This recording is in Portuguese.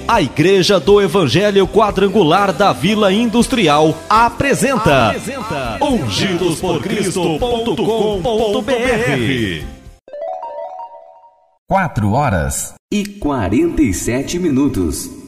A Igreja do Evangelho Quadrangular da Vila Industrial apresenta ungidosporcristo.com.br. 4 horas e 47 minutos.